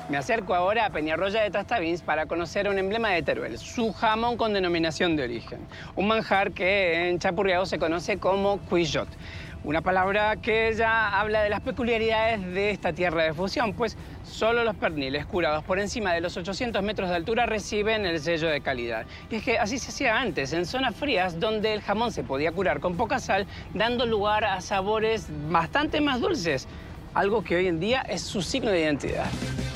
Me acerco ahora a Peñarroya de Tastavins para conocer un emblema de Teruel, su jamón con denominación de origen. Un manjar que en Chapurriago se conoce como cuillot. Una palabra que ya habla de las peculiaridades de esta tierra de fusión, pues solo los perniles curados por encima de los 800 metros de altura reciben el sello de calidad. Y es que así se hacía antes, en zonas frías, donde el jamón se podía curar con poca sal, dando lugar a sabores bastante más dulces, algo que hoy en día es su signo de identidad.